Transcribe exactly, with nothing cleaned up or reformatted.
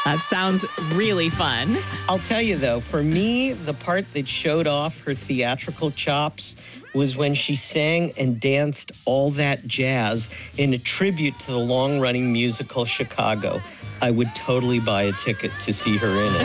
Uh, sounds really fun. I'll tell you, though, for me, the part that showed off her theatrical chops was when she sang and danced All That Jazz in a tribute to the long-running musical Chicago. I would totally buy a ticket to see her in it.